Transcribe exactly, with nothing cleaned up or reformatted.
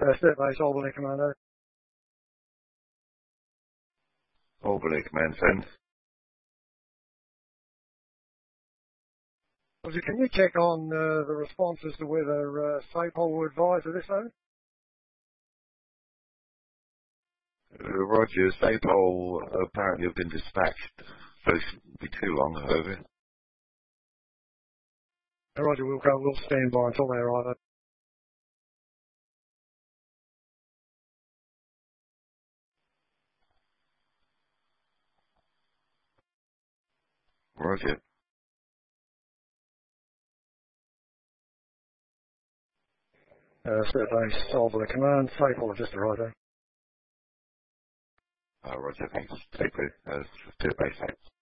Uh, step base, Albany Commando. Albany Command send. Roger, can you check on uh, the response as to whether uh, SAPOL were advised of this, though? Uh, Roger, SAPOL apparently have been dispatched, so it shouldn't be too long, over. Uh, Roger, we'll go, we'll stand by until they arrive. Roger. Uh, step base, Albany Command, SAPOL have just arrived. Eh? Uh, Roger, thanks. Take it as step base.